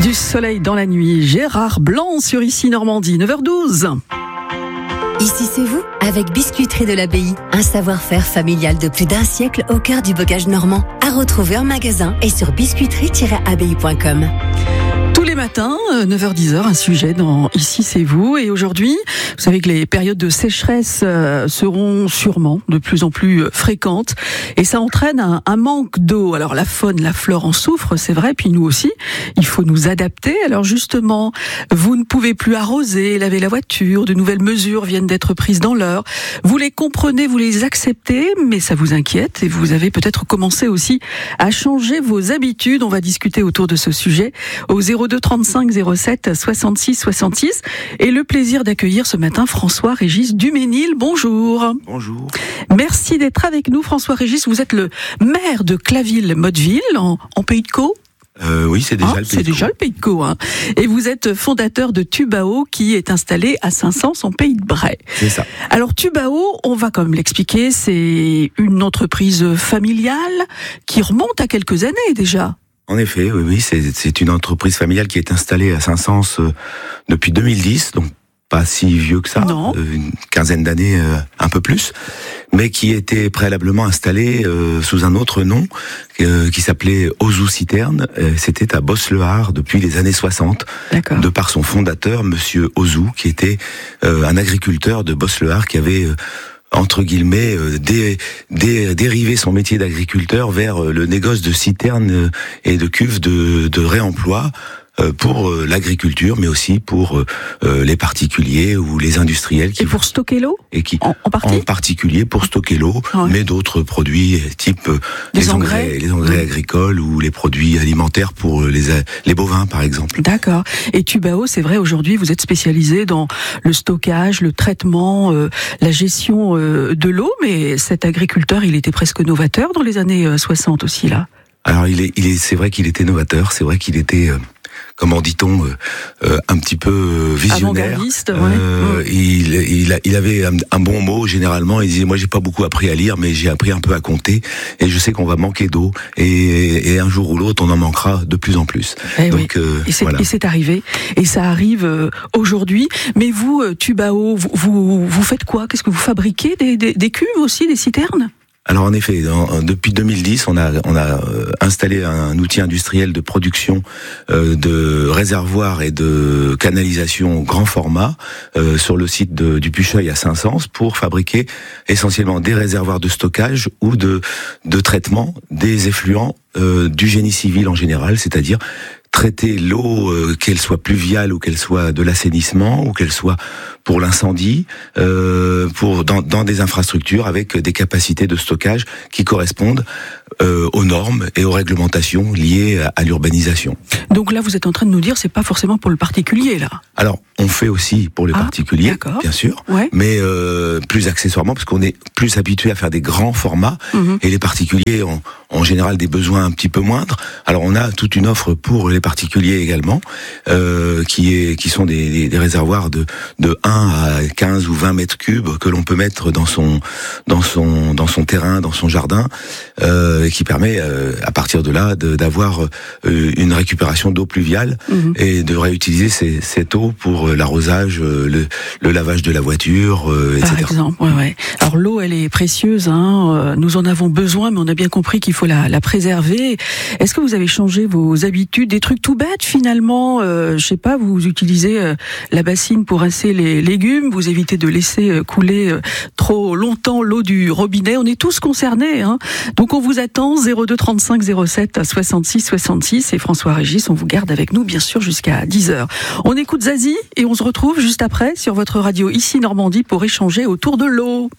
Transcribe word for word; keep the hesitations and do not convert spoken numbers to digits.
Du soleil dans la nuit, Gérard Blanc sur Ici Normandie, neuf heures douze. Ici c'est vous, avec Biscuiterie de l'Abbaye, un savoir-faire familial de plus d'un siècle au cœur du bocage normand. À retrouver en magasin et sur biscuiterie tiret abbaye point com. Tous les matins, neuf heures dix, un sujet dans Ici c'est vous. Et aujourd'hui, vous savez que les périodes de sécheresse seront sûrement de plus en plus fréquentes. Et ça entraîne un, un manque d'eau. Alors la faune, la flore en souffrent, c'est vrai, puis nous aussi. Il faut nous adapter. Alors justement, vous ne pouvez plus arroser, laver la voiture. De nouvelles mesures viennent d'être prises dans l'heure. Vous les comprenez, vous les acceptez, mais ça vous inquiète. Et vous avez peut-être commencé aussi à changer vos habitudes. On va discuter autour de ce sujet au zéro deux trente-cinq zéro sept soixante-six soixante-six et le plaisir d'accueillir ce matin François-Régis Duménil. Bonjour. Bonjour. Merci d'être avec nous François-Régis. Vous êtes le maire de Claville-Motteville en, en Pays de Caux. Euh, oui, c'est déjà ah, le Pays c'est de Caux. déjà le Pays de Caux. Hein. Et vous êtes fondateur de Tubao qui est installé à Saint-Saëns en Pays de Bray. C'est ça. Alors Tubao, on va quand même l'expliquer, c'est une entreprise familiale qui remonte à quelques années déjà. En effet, oui, oui, c'est, c'est une entreprise familiale qui est installée à Saint-Saëns euh, depuis deux mille dix, donc pas si vieux que ça, non. Euh, une quinzaine d'années, euh, un peu plus, mais qui était préalablement installée euh, sous un autre nom, euh, qui s'appelait Ozou Citerne. Euh, c'était à Bosse-le-Hard depuis les années soixante, D'accord. de par son fondateur, Monsieur Ozou, qui était euh, un agriculteur de Bosse-le-Hard qui avait... Euh, entre guillemets, euh, dé, dé, dériver son métier d'agriculteur vers euh, le négoce de citernes euh, et de cuves de, de réemploi euh, pour euh, l'agriculture, mais aussi pour euh, les particuliers ou les industriels. Qui et pour stocker l'eau et qui, en, en, partie en particulier pour stocker l'eau, ouais. mais d'autres produits type euh, les, les engrais, engrais, les engrais agricoles ou les produits alimentaires pour les, les bovins, par exemple. D'accord. Et Tubao, c'est vrai, aujourd'hui, vous êtes spécialisé dans le stockage, le traitement, euh, la gestion euh, de l'eau, mais cet agriculteur, il était presque novateur dans les années euh, soixante aussi, là. Alors, il est, il est, c'est vrai qu'il était novateur, c'est vrai qu'il était... Euh, comment dit-on, euh, euh, un petit peu euh, visionnaire. Avant-gardiste, ouais. Euh, ouais. Il, il, il avait un, un bon mot généralement. Il disait, moi j'ai pas beaucoup appris à lire, mais j'ai appris un peu à compter. Et je sais qu'on va manquer d'eau. Et, et un jour ou l'autre, on en manquera de plus en plus. Et Donc, oui. euh, et, c'est, voilà. et c'est arrivé. Et ça arrive euh, aujourd'hui. Mais vous, euh, Tubao, vous, vous, vous faites quoi ? Qu'est-ce que vous fabriquez ? Des, des, des cuves aussi, des citernes ? Alors en effet, en, depuis deux mille dix, on a on a euh, installé un outil industriel de production euh, de réservoirs et de canalisation grand format euh, sur le site de, du Pucheuil à Saint-Saëns pour fabriquer essentiellement des réservoirs de stockage ou de de traitement des effluents euh, du génie civil en général, c'est-à-dire traiter l'eau, euh, qu'elle soit pluviale ou qu'elle soit de l'assainissement ou qu'elle soit pour l'incendie, euh, pour dans, dans des infrastructures avec des capacités de stockage qui correspondent euh, aux normes et aux réglementations liées à, à l'urbanisation. Donc là, vous êtes en train de nous dire, c'est pas forcément pour le particulier, là. Alors, on fait aussi pour les ah, particuliers, d'accord. bien sûr, ouais. mais euh, plus accessoirement parce qu'on est plus habitué à faire des grands formats mmh. et les particuliers ont en général des besoins un petit peu moindres. Alors, on a toute une offre pour les particuliers également, euh, qui est qui sont des, des, des réservoirs de de un à quinze ou vingt mètres cubes que l'on peut mettre dans son dans son dans son terrain, dans son jardin, euh, et qui permet euh, à partir de là de, d'avoir euh, une récupération d'eau pluviale mmh. et de réutiliser ces, cette eau pour l'arrosage, le, le lavage de la voiture, euh, et cetera. Par exemple, ouais, ouais. Alors l'eau, elle est précieuse, hein. Nous en avons besoin, mais on a bien compris qu'il faut la, la préserver. Est-ce que vous avez changé vos habitudes, des trucs tout bêtes finalement, euh, je sais pas, vous utilisez euh, la bassine pour rincer les légumes, vous évitez de laisser euh, couler euh, trop longtemps l'eau du robinet. On est tous concernés, hein. Donc on vous attend zéro deux trente-cinq zéro sept soixante-six soixante-six et François-Régis, on vous garde avec nous bien sûr jusqu'à dix heures. On écoute Zazie et on se retrouve juste après sur votre radio Ici Normandie pour échanger autour de l'eau.